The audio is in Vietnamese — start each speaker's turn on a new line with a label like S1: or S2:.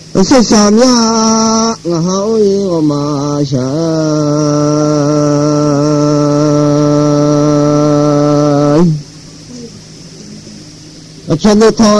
S1: sẽ xàm ya hậu y mà trời chân thôi